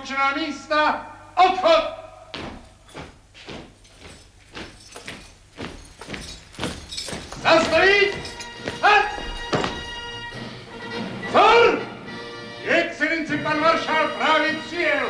určená místa. Odchod! Zastavit! Cor! Excelenci, pan maršál právě přijel.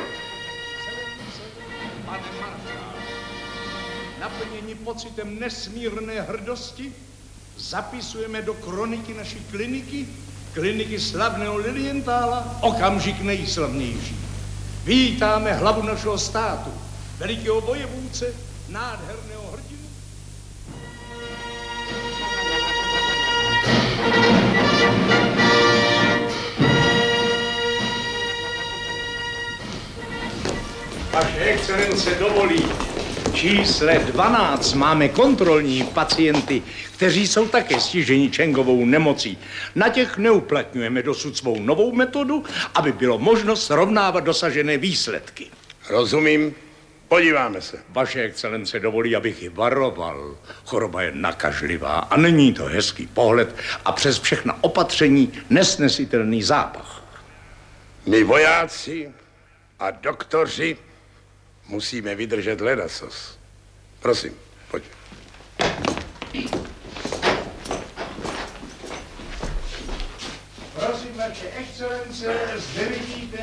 Pane maršál, naplnění pocitem nesmírné hrdosti zapisujeme do kroniky naší kliniky slavného Lilienthala, okamžik nejslavnější. Vítáme hlavu našeho státu, velikého vojevůdce, nádherného hrdinu. Vaše excelence dovolí. Čísle 12 máme kontrolní pacienty, kteří jsou také stiženi Čengovou nemocí. Na těch neuplatňujeme dosud svou novou metodu, aby bylo možno srovnávat dosažené výsledky. Rozumím. Podíváme se. Vaše excelence dovolí, abych ji varoval. Choroba je nakažlivá a není to hezký pohled a přes všechna opatření nesnesitelný zápach. My vojáci a doktoři musíme vydržet ledacos. Prosím, pojď. Prosím, vaše excelence, zde vidíte...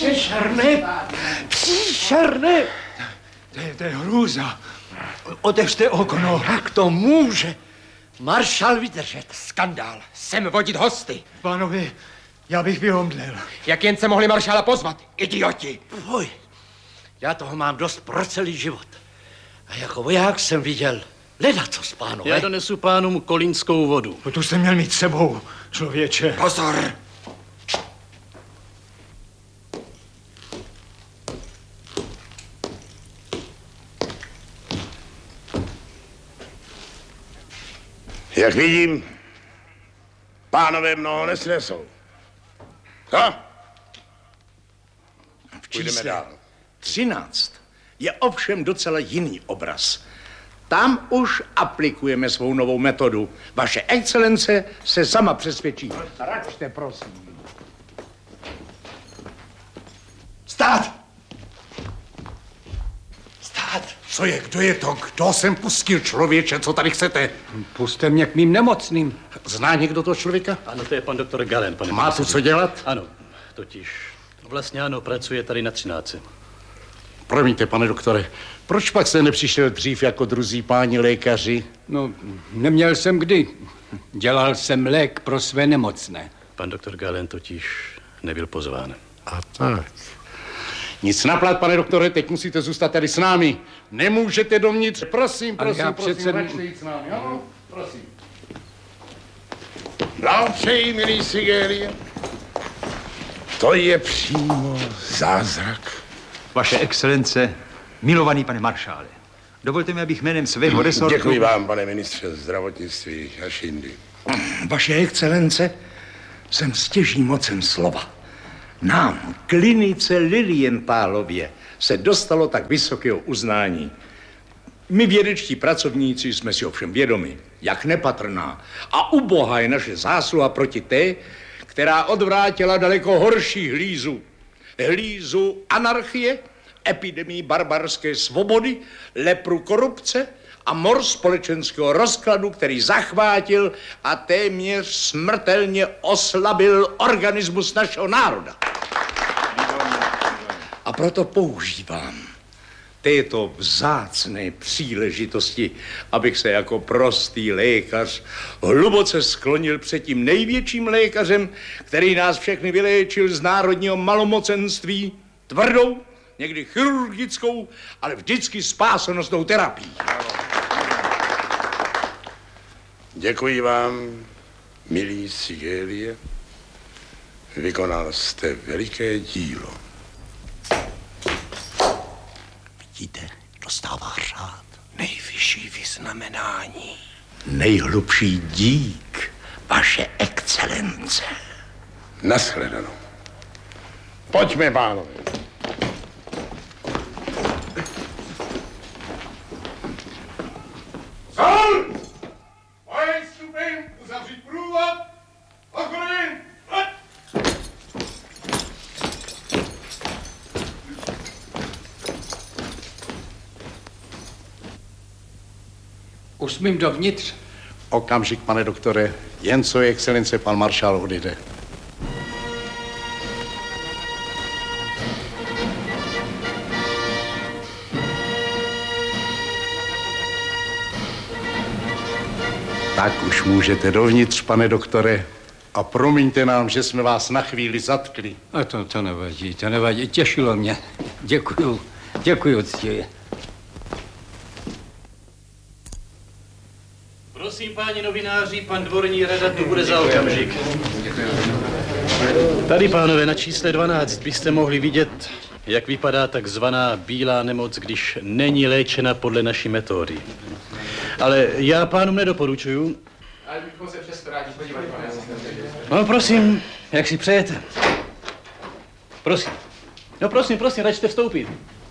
Příšerné! To je hrůza. Otevřte okno. Jak to může maršál vydržet? Skandál. Sem vodit hosty. Pánové, já bych vyomdlel. Jak jen se mohli maršála pozvat? Idioti. Fuj, já toho mám dost pro celý život. A jako voják jsem viděl ledacos, pánové. Já donesu pánům kolínskou vodu. Tu jste měl mít s sebou, člověče. Pozor! Jak vidím, pánové mnoho nesnesou. Co? V čísle 13 je ovšem docela jiný obraz. Tam už aplikujeme svou novou metodu. Vaše excelence se sama přesvědčí. Račte, prosím. Stát! Stát! Co je? Kdo je to? Kdo sem pustil, člověče? Co tady chcete? Puste mě k mým nemocným. Zná někdo toho člověka? Ano, to je pan doktor Galen, pane Má tu co dělat? Ano, totiž. Vlastně ano, pracuje tady na 13. Promiňte, pane doktore, proč pak jste nepřišel dřív jako druzí páni lékaři? No, neměl jsem kdy. Dělal jsem lék pro své nemocné. Pan doktor Galen totiž nebyl pozván. A tak. Nic naplat, pane doktore, teď musíte zůstat tady s námi. Nemůžete dovnitř. Prosím, prosím, račte jít s námi, ano? Prosím. Blahopřeji, milý Sigelie. To je přímo zázrak. Vaše excelence, milovaný pane maršále, dovolte mi, abych jménem svého resortu... Děkuji vám, pane ministře zdravotnictví a šindy. Vaše excelence, jsem stěží mocen slova. Nám, klinice Lilienthalově, se dostalo tak vysokého uznání. My vědečtí pracovníci jsme si ovšem vědomi, jak nepatrná a ubohá je naše zásluha proti té, která odvrátila daleko horší hlízu anarchie, epidemii barbarské svobody, lepru korupce a mor společenského rozkladu, který zachvátil a téměř smrtelně oslabil organismus našeho národa. A proto používám této vzácné příležitosti, abych se jako prostý lékař hluboce sklonil před tím největším lékařem, který nás všechny vyléčil z národního malomocenství, tvrdou, někdy chirurgickou, ale vždycky spásonosnou terapií. Děkuji vám, milý Sigelie. Vykonal jste veliké dílo. Vidíte, dostává řád. Nejvyšší vyznamenání. Nejhlubší dík, vaše excelence. Nashledanou. Pojďme, pánové. Sol! Pojď stupeň, uzavřít průvod. Ochoryn! smím dovnitř? Okamžik, pane doktore, jen co je excelence pan maršál odjde. Tak už můžete dovnitř, pane doktore. A promiňte nám, že jsme vás na chvíli zatkli. A to nevadí, těšilo mě. Děkuju ctivě. Prosím, páni novináři, pan dvorní rada tu bude za okamžik. Tady, pánové, na čísle 12 byste mohli vidět, jak vypadá takzvaná bílá nemoc, když není léčena podle naší metody. Ale já pánům nedoporučuju. Ale bychom se přesto rádi podívali, pane asistente. No, prosím, jak si přejete. Prosím. No, prosím, račte vstoupit.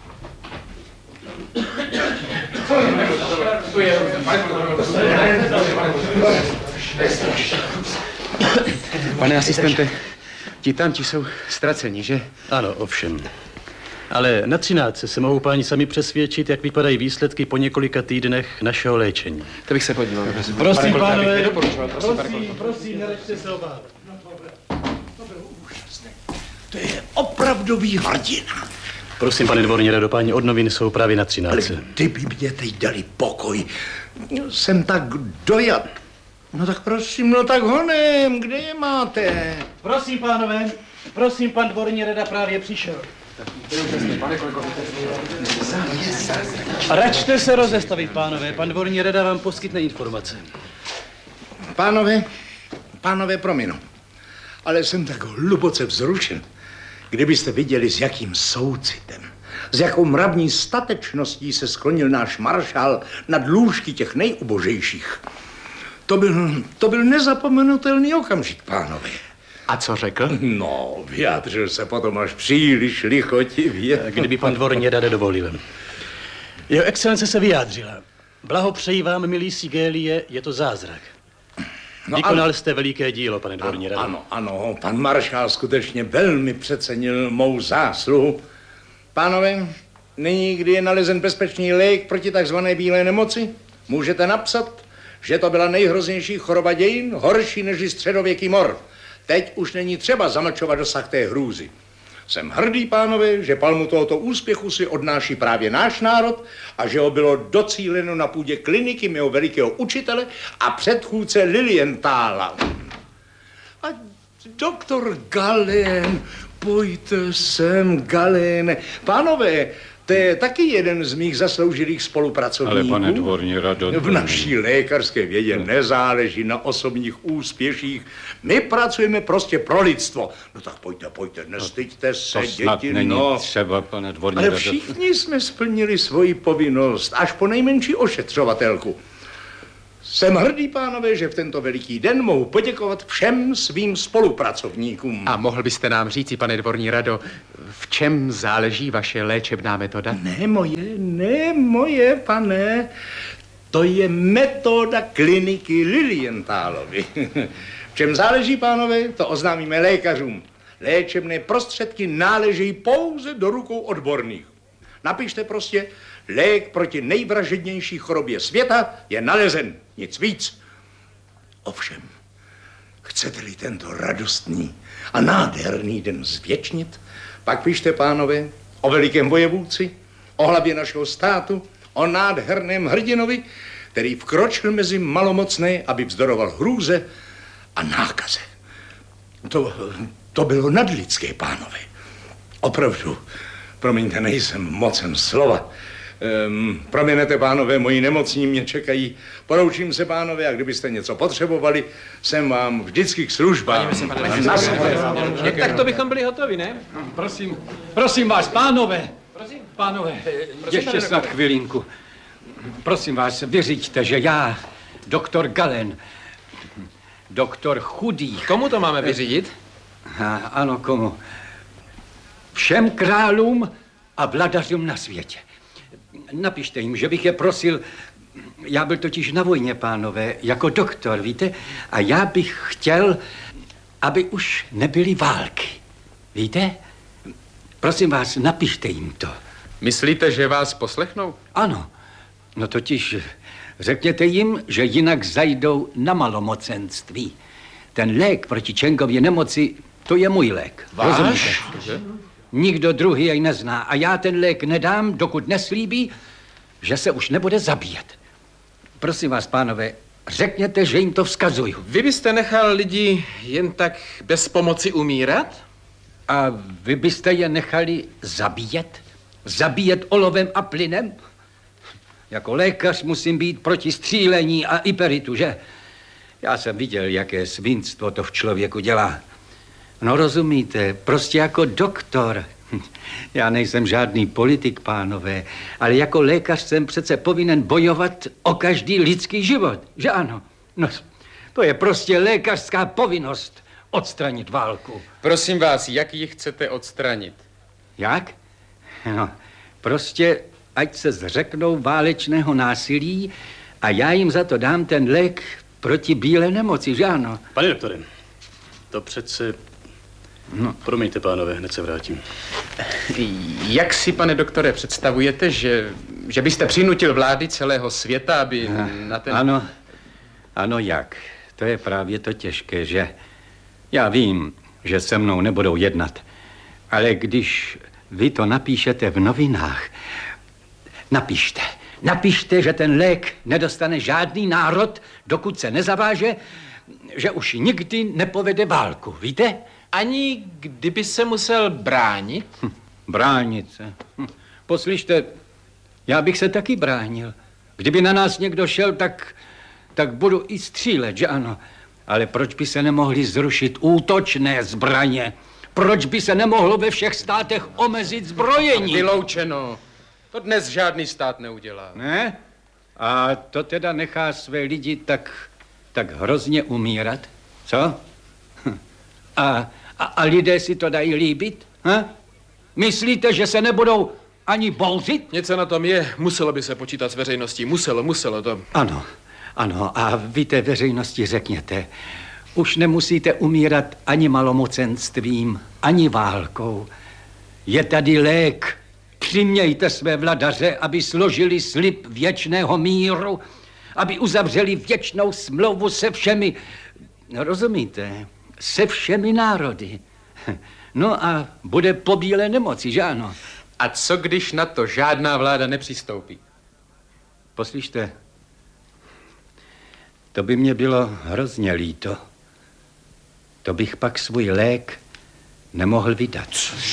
Pane asistente, ti tamti jsou ztraceni, že? Ano, ovšem. Ale na 13 se mohou páni sami přesvědčit, jak vypadají výsledky po několika týdnech našeho léčení. To bych se podíval. Prosím, pánové. Prosím, nerečte se obávat. To bylo úžasné. To je opravdový hrdina. Prosím, pane dvorní rado, páni od novin jsou právě na 13. Ale kdyby mě teď dali pokoj, jsem tak dojat. No tak prosím, no tak honem, kde je máte? Prosím, pánové, prosím, pan dvorní rada právě přišel. A račte se rozestavit, pánové, pan dvorní rada vám poskytne informace. Pánové, prominu, ale jsem tak hluboce vzrušen. Kdybyste viděli, s jakým soucitem, s jakou mravní statečností se sklonil náš maršál nad lůžky těch nejubožejších. To byl nezapomenutelný okamžik, pánové. A co řekl? No, vyjádřil se potom až příliš lichotivě. Kdyby pan dvorní rada dovolil. Jeho excelence se vyjádřila. Blahopřeji vám, milí Sigélie, je to zázrak. Vykonal jste veliké dílo, pane dvorní rado. Ano, pan maršál skutečně velmi přecenil mou zásluhu. Pánové, nyní, kdy je nalezen bezpečný lék proti takzvané bílé nemoci, můžete napsat, že to byla nejhroznější choroba dějin, horší než středověký mor. Teď už není třeba zamlčovat dosah té hrůzy. Jsem hrdý, pánové, že palmu tohoto úspěchu si odnáší právě náš národ a že ho bylo docíleno na půdě kliniky mého velikého učitele a předchůdce Lilienthala. A doktor Galen, pojďte sem, Galene. Pánové, to je taky jeden z mých zasloužilých spolupracovníků. Ale pane dvorní rado... V naší lékařské vědě nezáleží na osobních úspěších. My pracujeme prostě pro lidstvo. No tak pojďte, nestyďte se, to snad děti, není no. třeba, pane dvorní Ale rado. všichni jsme splnili svoji povinnost, až po nejmenší ošetřovatelku. Jsem hrdý, pánové, že v tento veliký den mohu poděkovat všem svým spolupracovníkům. A mohl byste nám říci, pane dvorní rado, v čem záleží vaše léčebná metoda? Ne moje, pane. To je metoda kliniky Lilienthalovy. V čem záleží, pánové, to oznámíme lékařům. Léčebné prostředky náležejí pouze do rukou odborných. Napište prostě, lék proti nejvražednější chorobě světa je nalezen, nic víc. Ovšem, chcete-li tento radostný a nádherný den zvětšnit, pak pište, pánové, o velikém vojevůdci, o hlavě našeho státu, o nádherném hrdinovi, který vkročil mezi malomocné, aby vzdoroval hrůze a nákaze. To bylo nadlidské, pánové. Opravdu, promiňte, nejsem mocen slova. Promiňte, pánové, moji nemocní mě čekají. Poroučím se, pánové, a kdybyste něco potřebovali, jsem vám vždycky k službám. Tak to bychom byli hotovi, ne? Prosím vás, pánové. Pánové, ještě snad chvilinku. Prosím vás, vyřiďte, že já, doktor Galen, doktor Chudý... Komu to máme vyřídit? Ano, komu? Všem králům a vladařům na světě. Napište jim, že bych je prosil, já byl totiž na vojně, pánové, jako doktor, víte, a já bych chtěl, aby už nebyly války, víte? Prosím vás, napište jim to. Myslíte, že vás poslechnou? Ano, no totiž Řekněte jim, že jinak zajdou na malomocenství. Ten lék proti Čengově nemoci, to je můj lék. Rozumíte? Nikdo druhý jej nezná a já ten lék nedám, dokud neslíbí, že se už nebude zabíjet. Prosím vás, pánové, řekněte, že jim to vzkazuju. Vy byste nechal lidi jen tak bez pomoci umírat? A vy byste je nechali zabíjet? Zabíjet olovem a plynem? Jako lékař musím být proti střílení a iperitu, že? Já jsem viděl, jaké svinstvo to v člověku dělá. No rozumíte, prostě jako doktor. Já nejsem žádný politik, pánové, ale jako lékař jsem přece povinen bojovat o každý lidský život, že ano? No, to je prostě lékařská povinnost odstranit válku. Prosím vás, jak ji chcete odstranit? Jak? No, prostě ať se zřeknou válečného násilí a já jim za to dám ten lék proti bílé nemoci, že ano? Pane doktore, to přece... No. Promiňte, pánové, hned se vrátím. Jak si, pane doktore, představujete, že byste přinutil vlády celého světa, aby na ten... Ano, jak? To je právě to těžké, že? Já vím, že se mnou nebudou jednat, ale když vy to napíšete v novinách, napište, že ten lék nedostane žádný národ, dokud se nezaváže, že už nikdy nepovede válku, víte? Ani kdyby se musel bránit? Bránit se. Poslyšte, já bych se taky bránil. Kdyby na nás někdo šel, tak budu i střílet, že ano? Ale proč by se nemohly zrušit útočné zbraně? Proč by se nemohlo ve všech státech omezit zbrojení? Vyloučeno. To dnes žádný stát neudělá. Ne? A to teda nechá své lidi tak hrozně umírat? Co? A lidé si to dají líbit? Ha? Myslíte, že se nebudou ani bouřit? Něco na tom je. Muselo by se počítat s veřejností. Muselo to. Ano. A vy té veřejnosti řekněte, už nemusíte umírat ani malomocenstvím, ani válkou. Je tady lék. Přimějte své vladaře, aby složili slib věčného míru, aby uzavřeli věčnou smlouvu se všemi, rozumíte, se všemi národy. No a bude po bílé nemoci, že ano? A co když na to žádná vláda nepřistoupí? Poslyšte, to by mě bylo hrozně líto. To bych pak svůj lék nemohl vydat.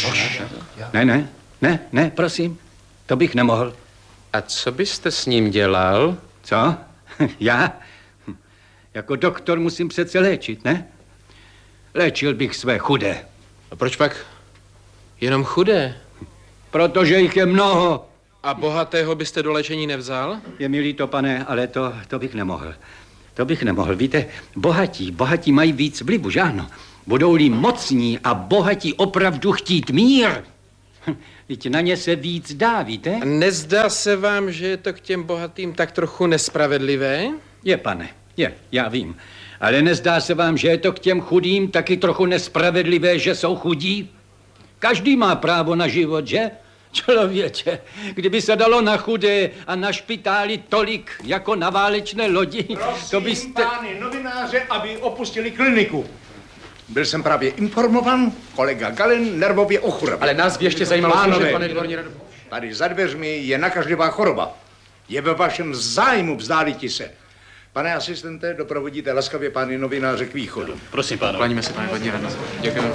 Ne, prosím, to bych nemohl. A co byste s ním dělal? Co? Já? Jako doktor musím přece léčit, ne? Léčil bych své chudé. A proč pak jenom chudé? Protože jich je mnoho. A bohatého byste do léčení nevzal? Je mi líto, pane, ale to bych nemohl. To bych nemohl. Víte, bohatí mají víc vlivu, že ano? Budou-li mocní a bohatí opravdu chtít mír, víte, na ně se víc dá, víte? Nezdá se vám, že je to k těm bohatým tak trochu nespravedlivé? Je, pane, je, já vím. Ale nezdá se vám, že je to k těm chudým taky trochu nespravedlivé, že jsou chudí? Každý má právo na život, že? Člověče, kdyby se dalo na chudé a na špitály tolik jako na válečné lodi, prosím, to byste... pány novináře, aby opustili kliniku. Byl jsem právě informovan, kolega Galen nervově ochorbyl. Ale nás by ještě zajímalo, pánové, pane dvorní rado. Tady za dveřmi je nakažlivá choroba. Je ve vašem zájmu vzdáliti se. Pane asistente, doprovodíte laskavě pány novináře k východu. Prosím, pánové. Klaníme se, pane dvorní rado. Děkujeme.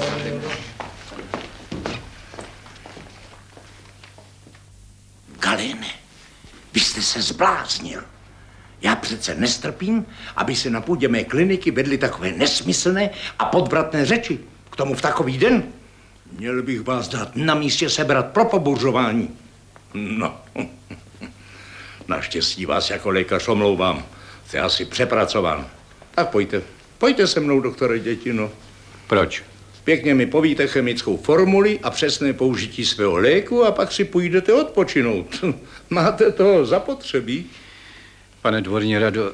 Galene, vy jste se zbláznil. Já přece nestrpím, aby se na půdě mé kliniky vedly takové nesmyslné a podvratné řeči. K tomu v takový den. Měl bych vás dát na místě sebrat pro pobuřování. No, naštěstí vás jako lékař omlouvám. Jste asi přepracován. Tak pojďte se mnou, doktore Dětino. Proč? Pěkně mi povíte chemickou formuli a přesné použití svého léku a pak si půjdete odpočinout. Máte to zapotřebí? Pane dvorní rado,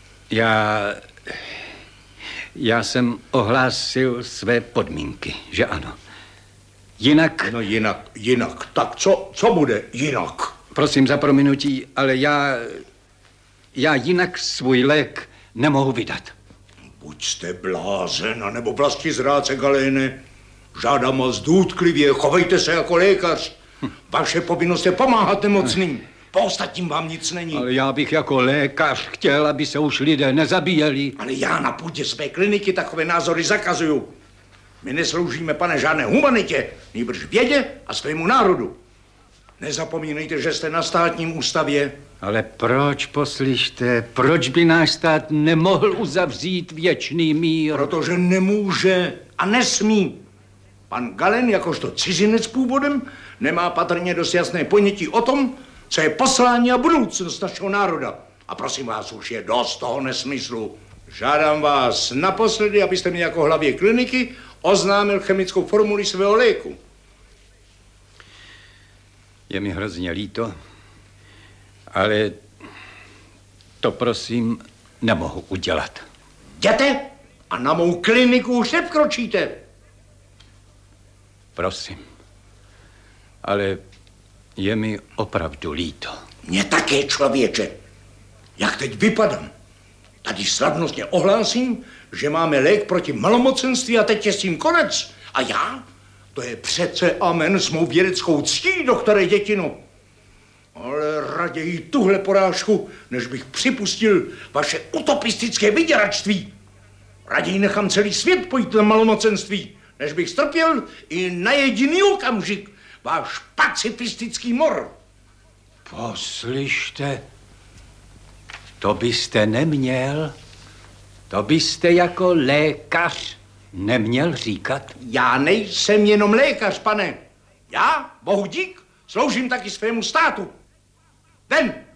já jsem ohlásil své podmínky, že ano. Jinak... No jinak. Tak co bude jinak? Prosím za prominutí, ale já jinak svůj lék nemohu vydat. Buď jste blázen, anebo vlastizrádce, Galéne. Žádám vás důtklivě, chovejte se jako lékař. Vaše povinnost je pomáhat nemocným. Po ostatním vám nic není. Ale já bych jako lékař chtěl, aby se už lidé nezabíjeli. Ale já na půdě své kliniky takové názory zakazuju. My nesloužíme, pane, žádné humanitě, nýbrž vědě a svému národu. Nezapomínejte, že jste na státním ústavě. Ale proč, poslyšte, proč by náš stát nemohl uzavřít věčný mír? Protože nemůže a nesmí. Pan Galen, jakožto cizinec původem, nemá patrně dost jasné ponětí o tom, co je poslání a budoucnost našeho národa. A prosím vás, už je dost toho nesmyslu. Žádám vás naposledy, abyste mi jako hlavě kliniky oznámil chemickou formuli svého léku. Je mi hrozně líto, ale to prosím nemohu udělat. Jděte a na mou kliniku už nevkročíte. Prosím, ale je mi opravdu líto. Mně také, člověče. Jak teď vypadám? Tady slavnostně ohlásím, že máme lék proti malomocenství a teď je s tím konec. A já? To je přece amen s mou vědeckou ctí, doktore Dětino. Ale raději tuhle porážku, než bych připustil vaše utopistické vyděračství. Raději nechám celý svět pojít na malomocenství, než bych strpěl i na jediný okamžik váš pacifistický mor. Poslyšte, to byste neměl, to byste jako lékař neměl říkat. Já nejsem jenom lékař, pane. Já, bohu dík, sloužím taky svému státu. Ven!